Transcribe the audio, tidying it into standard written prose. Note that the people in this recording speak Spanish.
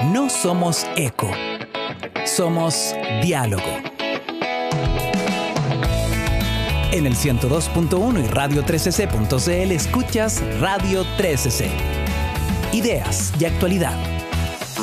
No somos eco, somos diálogo. En el 102.1 y radio13c.cl escuchas Radio 13C. Ideas y actualidad.